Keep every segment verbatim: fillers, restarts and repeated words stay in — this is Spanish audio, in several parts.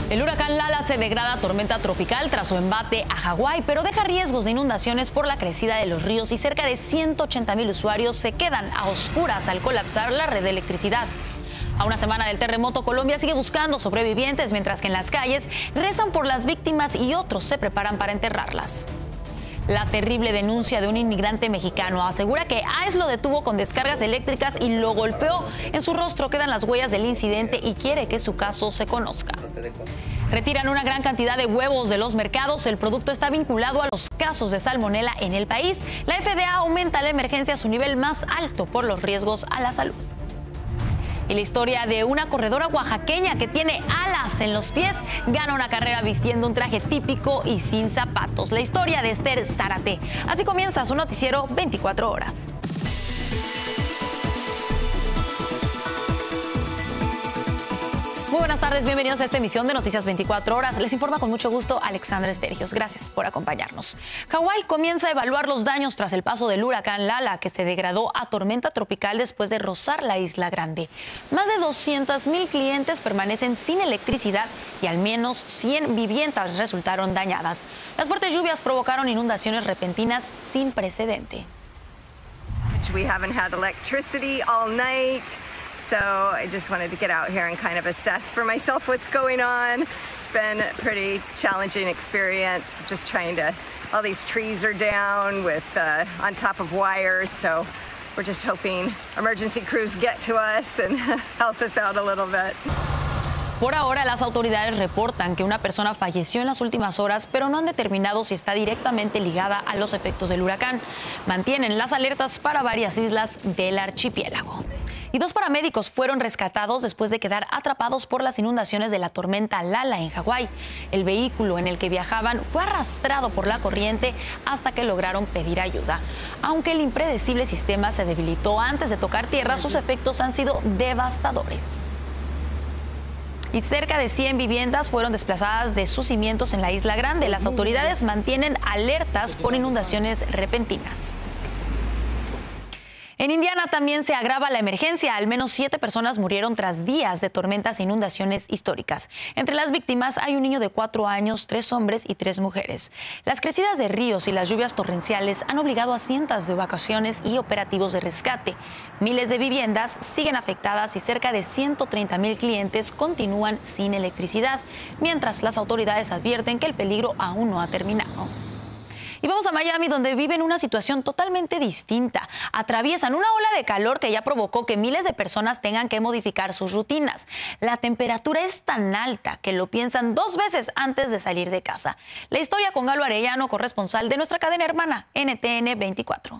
El huracán Lala se degrada a tormenta tropical tras su embate a Hawái, pero deja riesgos de inundaciones por la crecida de los ríos y cerca de ciento ochenta mil usuarios se quedan a oscuras al colapsar la red de electricidad. A una semana del terremoto, Colombia sigue buscando sobrevivientes, mientras que en las calles rezan por las víctimas y otros se preparan para enterrarlas. La terrible denuncia de un inmigrante mexicano asegura que ICE lo detuvo con descargas eléctricas y lo golpeó. En su rostro quedan las huellas del incidente y quiere que su caso se conozca. Retiran una gran cantidad de huevos de los mercados. El producto está vinculado a los casos de salmonela en el país. La F D A aumenta la emergencia a su nivel más alto por los riesgos a la salud. Y la historia de una corredora oaxaqueña que tiene alas en los pies gana una carrera vistiendo un traje típico y sin zapatos. La historia de Esther Zárate. Así comienza su noticiero veinticuatro horas. Muy buenas tardes, bienvenidos a esta emisión de Noticias veinticuatro horas. Les informa con mucho gusto Alexandra Estergios. Gracias por acompañarnos. Hawái comienza a evaluar los daños tras el paso del huracán Lala, que se degradó a tormenta tropical después de rozar la Isla Grande. Más de doscientos mil clientes permanecen sin electricidad y al menos cien viviendas resultaron dañadas. Las fuertes lluvias provocaron inundaciones repentinas sin precedente. We haven't had electricity all night. So I just wanted to get out here and kind of assess for myself what's going on. It's been a pretty challenging experience, just trying to, all these trees are down with, uh, on top of wires, so we're just hoping emergency crews get to us and help us out a little bit. Por ahora, las autoridades reportan que una persona falleció en las últimas horas, pero no han determinado si está directamente ligada a los efectos del huracán. Mantienen las alertas para varias islas del archipiélago. Y dos paramédicos fueron rescatados después de quedar atrapados por las inundaciones de la tormenta Lala en Hawái. El vehículo en el que viajaban fue arrastrado por la corriente hasta que lograron pedir ayuda. Aunque el impredecible sistema se debilitó antes de tocar tierra, sus efectos han sido devastadores. Y cerca de cien viviendas fueron desplazadas de sus cimientos en la Isla Grande. Las autoridades mantienen alertas por inundaciones repentinas. En Indiana también se agrava la emergencia. Al menos siete personas murieron tras días de tormentas e inundaciones históricas. Entre las víctimas hay un niño de cuatro años, tres hombres y tres mujeres. Las crecidas de ríos y las lluvias torrenciales han obligado a cientos de evacuaciones y operativos de rescate. Miles de viviendas siguen afectadas y cerca de ciento treinta mil clientes continúan sin electricidad, mientras las autoridades advierten que el peligro aún no ha terminado. Y vamos a Miami, donde viven una situación totalmente distinta. Atraviesan una ola de calor que ya provocó que miles de personas tengan que modificar sus rutinas. La temperatura es tan alta que lo piensan dos veces antes de salir de casa. La historia con Galo Arellano, corresponsal de nuestra cadena hermana N T N veinticuatro.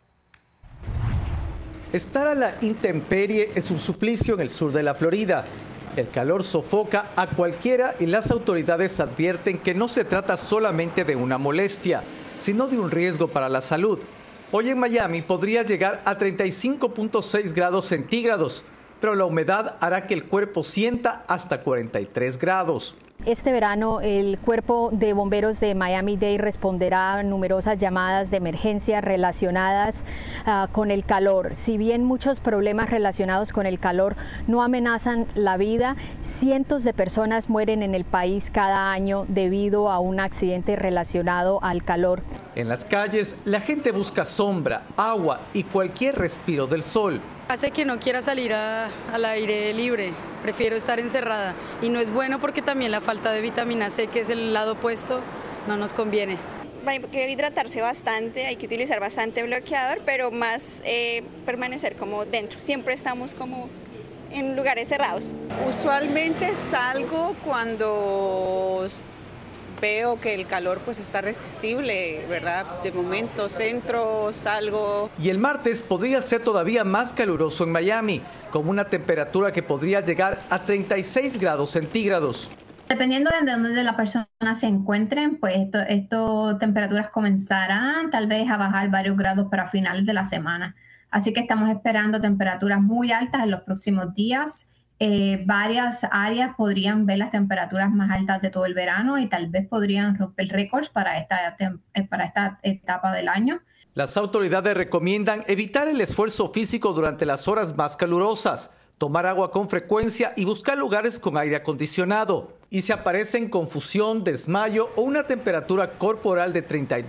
Estar a la intemperie es un suplicio en el sur de la Florida. El calor sofoca a cualquiera y las autoridades advierten que no se trata solamente de una molestia, sino de un riesgo para la salud. Hoy en Miami podría llegar a treinta y cinco punto seis grados centígrados, pero la humedad hará que el cuerpo sienta hasta cuarenta y tres grados. Este verano el Cuerpo de Bomberos de Miami-Dade responderá a numerosas llamadas de emergencia relacionadas uh, con el calor. Si bien muchos problemas relacionados con el calor no amenazan la vida, cientos de personas mueren en el país cada año debido a un accidente relacionado al calor. En las calles, la gente busca sombra, agua y cualquier respiro del sol. Hace que no quiera salir a, al aire libre, prefiero estar encerrada y no es bueno porque también la falta de vitamina C, que es el lado opuesto, no nos conviene. Hay que hidratarse bastante, hay que utilizar bastante bloqueador, pero más eh, permanecer como dentro, siempre estamos como en lugares cerrados. Usualmente salgo cuando veo que el calor pues está resistible, ¿verdad? De momento centro, salgo. Y el martes podría ser todavía más caluroso en Miami, con una temperatura que podría llegar a treinta y seis grados centígrados. Dependiendo de dónde la persona se encuentren, pues esto, esto temperaturas comenzarán tal vez a bajar varios grados para finales de la semana. Así que estamos esperando temperaturas muy altas en los próximos días. Eh, varias áreas podrían ver las temperaturas más altas de todo el verano y tal vez podrían romper récords para esta, para esta etapa del año. Las autoridades recomiendan evitar el esfuerzo físico durante las horas más calurosas, tomar agua con frecuencia y buscar lugares con aire acondicionado. Y si aparecen confusión, desmayo o una temperatura corporal de treinta y